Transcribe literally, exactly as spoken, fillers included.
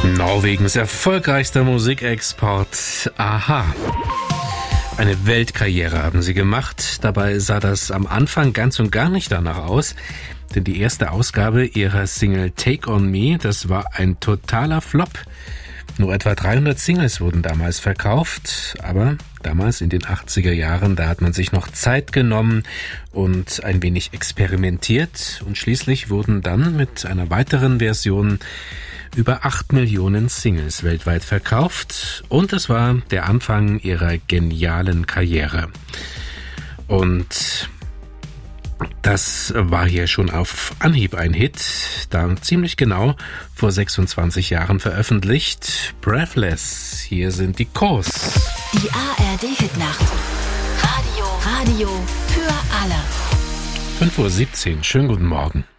Norwegens erfolgreichster Musikexport, a-ha. Eine Weltkarriere haben sie gemacht. Dabei sah das am Anfang ganz und gar nicht danach aus. Denn die erste Ausgabe ihrer Single Take On Me, das war ein totaler Flop. Nur etwa dreihundert Singles wurden damals verkauft. Aber damals in den achtziger Jahren, da hat man sich noch Zeit genommen und ein wenig experimentiert. Und schließlich wurden dann mit einer weiteren Version über acht Millionen Singles weltweit verkauft. Und es war der Anfang ihrer genialen Karriere. Und das war hier schon auf Anhieb ein Hit, da ziemlich genau vor sechsundzwanzig Jahren veröffentlicht. Breathless, hier sind die Kors. Die A R D-Hitnacht. Radio, Radio für alle. fünf Uhr siebzehn, schönen guten Morgen.